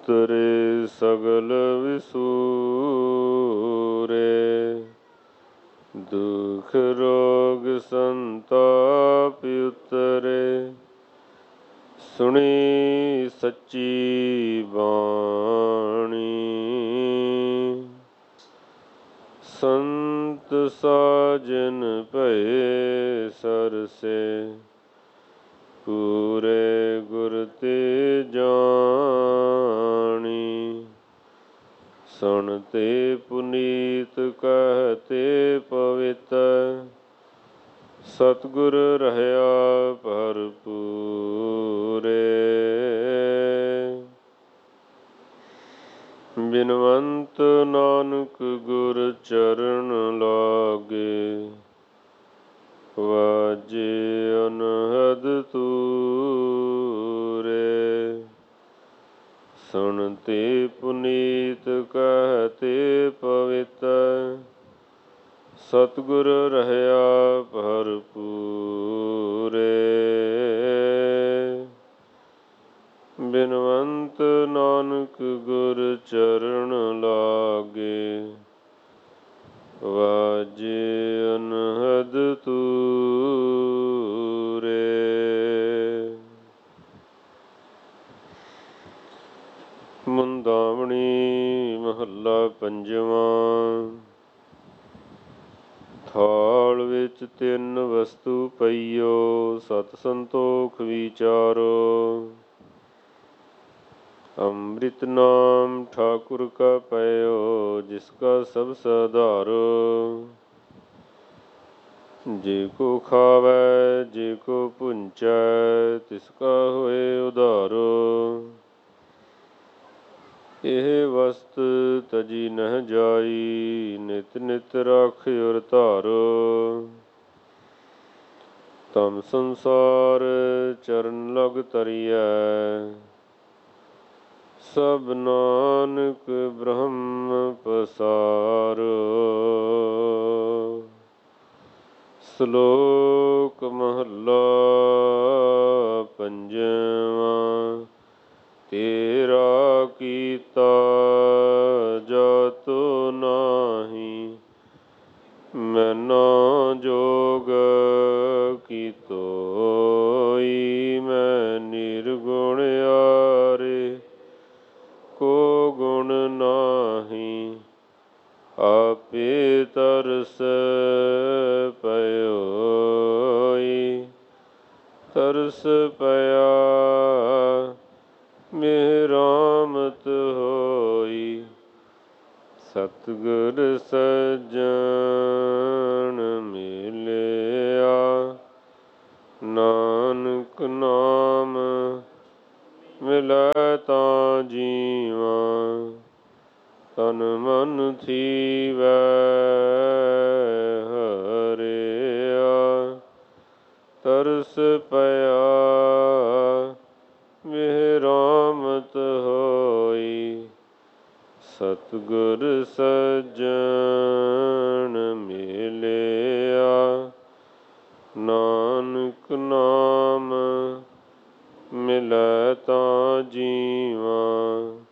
ਉਤਰੇ ਸਗਲ ਵਿਸੂਰੇ, ਦੁਖ ਰੋਗ ਸੰਤਾਪ ਉਤਰੇ। ਸੁਣੀ ਸੱਚੀ ਬਾਣੀ, ਸੰਤ ਸਾਜਨ ਭਏ ਸਰਸੇ। ਪੂਰੇ ਗੁਰ ਤੇ ਜਾਣੀ, ਸੁਣਤੇ ਪੁਨੀਤ ਕਹਤੇ ਪਵਿੱਤ। ਸਤਿਗੁਰ ਰਹਿਆ ਭਰਪੂਰੇ, ਬਿਨਵੰਤ ਨਾਨਕ ਗੁਰ ਚਰਨ ਲਾਗੇ। ਵਾਜੇ ਅਨਹਦ ਤੂਰੇ, ਸੁਣਤੇ ਪੁਨੀਤ ਕਹਤੇ ਪਵਿੱਤ। ਸਤਿਗੁਰ ਰਹਿਆ ਭਰਪੂਰੇ, ਬਿਨਵੰਤ ਨਾਨਕ ਗੁਰ ਚਰਨ ਲਾਗੇ। ਵਾਜੇ ਅਨਹਦ ਤੂਰੇ। ਮੁੰਦਾਵਣੀ ਮਹੱਲਾ ਪੰਜਵਾਂ। ਥਾਲ ਵਿੱਚ ਤਿੰਨ ਵਸਤੂ ਪਈਓ, ਸਤ ਸੰਤੋਖ ਵਿਚਾਰੋ। ਅੰਮ੍ਰਿਤ ਨਾਮ ਠਾਕੁਰ ਕਾ ਪਇਓ, ਜਿਸ ਕਾ ਸਭ ਸਾਧਾਰੋ। ਜੇ ਕੋ ਖਾਵੈ ਜੇ ਕੋ ਭੁੰਚੈ, ਤਿਸ ਕਾ ਹੋਏ ਉਧਾਰੋ। ਇਹ ਵਸਤ ਤਜੀ ਨਹਿ ਜਾਈ, ਨਿਤ ਨਿਤ ਰਾਖਿਓ ਧਾਰੋ। ਤਮ ਸੰਸਾਰ ਚਰਨ ਲਗ ਤਰੀਐ, ਸਭ ਨਾਨਕ ਬ੍ਰਹਮ ਪਸਾਰੋ। ਸ਼ਲੋਕ ਮਹੱਲਾ ਪੰਜਵਾਂ। ਤੇਰਾ ਕੀਤਾ ਜਾਤੁ ਨਾਹੀ, ਮੈਨੋ ਜੋਗ ਕੀਤੋਈ। ਮੈਂ ਨਿਰਗੁਣ ਆਰੇ, ਕੋ ਗੁਣ ਨਾਹੀ। ਆਪੇ ਤਰਸ ਪਇਓਈ, ਤਰਸ ਪਿਆ ਮਿਹਰਾਮਤ ਹੋਈ। ਸਤਿਗੁਰ ਸੱਜਣ ਮਿਲਿਆ, ਨਾਨਕ ਨਾਮ ਮਿਲੈ ਤਾਂ ਜੀਵਾਂ। ਤਨ ਮਨ ਥੀਵੈ ਹਰਿਆ, ਤਰਸ ਪਿਆ ਮਿਹਰਾਮਤ ਹੋਈ। ਸਤਿਗੁਰ ਸੱਜਣ ਮਿਲਿਆ, ਨਾਨਕ ਨਾਮ ਮਿਲੈ ਤਾਂ ਜੀਵਾਂ।